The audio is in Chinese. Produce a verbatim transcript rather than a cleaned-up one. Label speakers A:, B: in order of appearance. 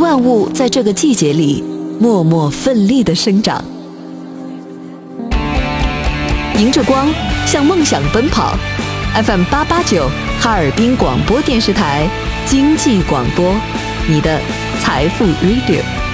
A: 万物在这个季节里默默奋力地生长。迎着光，向梦想奔跑。F M 八八九，哈尔滨广播电视台经济广播，你的财富 Radio。